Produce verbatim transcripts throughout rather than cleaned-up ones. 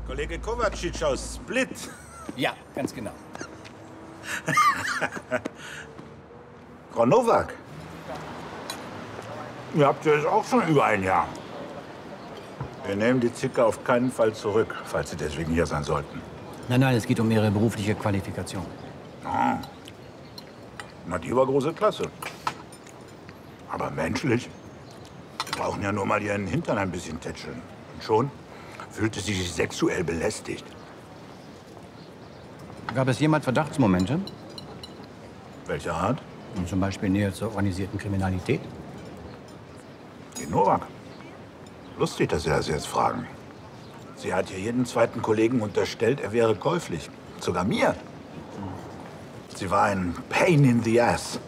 Kollege Kovacic aus Split. Ja, ganz genau. Frau Nowak. Ihr habt ja jetzt auch schon über ein Jahr. Wir nehmen die Zicke auf keinen Fall zurück, falls Sie deswegen hier sein sollten. Nein, nein, es geht um Ihre berufliche Qualifikation. Ah. Na, die war große Klasse. Aber menschlich. Sie brauchen ja nur mal Ihren Hintern ein bisschen tätscheln. Und schon fühlte sie sich sexuell belästigt. Gab es jemals Verdachtsmomente? Welcher Art? Und zum Beispiel Nähe zur organisierten Kriminalität? Die Nowak. Lustig, dass Sie das jetzt fragen. Sie hat hier jeden zweiten Kollegen unterstellt, er wäre käuflich. Sogar mir. Sie war ein Pain in the Ass.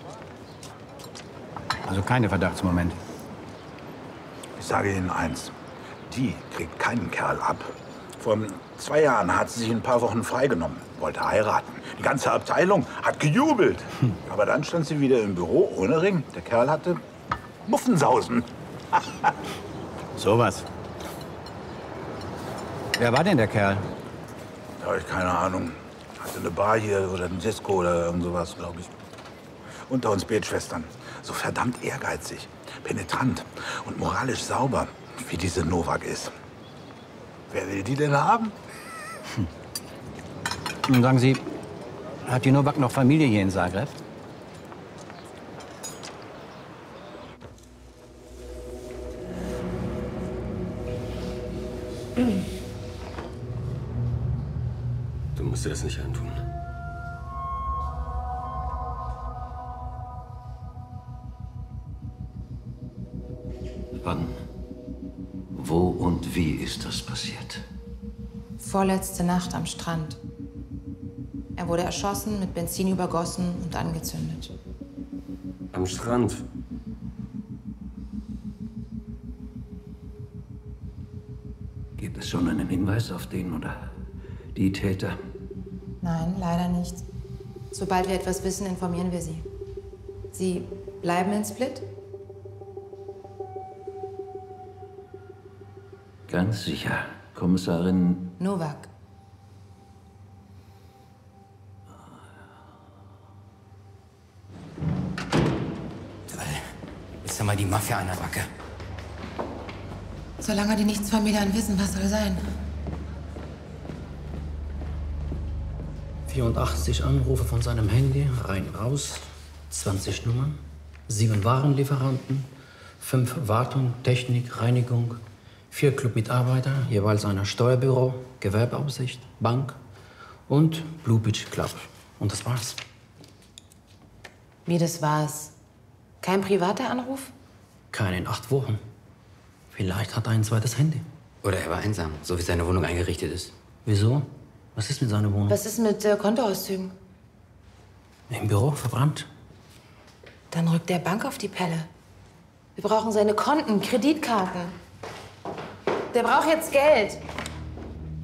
Also keine Verdachtsmomente. Ich sage Ihnen eins. Die kriegt keinen Kerl ab. Vor zwei Jahren hat sie sich ein paar Wochen freigenommen, wollte heiraten. Die ganze Abteilung hat gejubelt. Hm. Aber dann stand sie wieder im Büro ohne Ring. Der Kerl hatte Muffensausen. Sowas. Wer war denn der Kerl? Da habe ich keine Ahnung. Hatte eine Bar hier oder ein Disco oder irgend sowas, glaube ich. Unter uns Betschwestern. So verdammt ehrgeizig, penetrant und moralisch sauber, wie diese Nowak ist. Wer will die denn haben? Hm. Und sagen Sie, hat die Nowak noch Familie hier in Zagreb? Du musst dir das nicht antun. Wann, wo und wie ist das passiert? Vorletzte Nacht am Strand. Er wurde erschossen, mit Benzin übergossen und angezündet. Am Strand? Gibt es schon einen Hinweis auf den oder die Täter? Nein, leider nicht. Sobald wir etwas wissen, informieren wir Sie. Sie bleiben in Split? Ganz sicher, Kommissarin Nowak. Ist ja mal die Mafia an der Backe. Solange die nichts von mir dann wissen, was soll sein? vierundachtzig Anrufe von seinem Handy, rein, raus, zwanzig Nummern, sieben Warenlieferanten, fünf Wartung, Technik, Reinigung, vier Clubmitarbeiter, jeweils einer Steuerbüro, Gewerbeaufsicht, Bank und Blue Beach Club. Und das war's. Wie, das war's? Kein privater Anruf? Keine in acht Wochen. Vielleicht hat er ein zweites Handy. Oder er war einsam, so wie seine Wohnung eingerichtet ist. Wieso? Was ist mit seiner Wohnung? Was ist mit äh, Kontoauszügen? Im Büro verbrannt. Dann rückt der Bank auf die Pelle. Wir brauchen seine Konten, Kreditkarten. Der braucht jetzt Geld.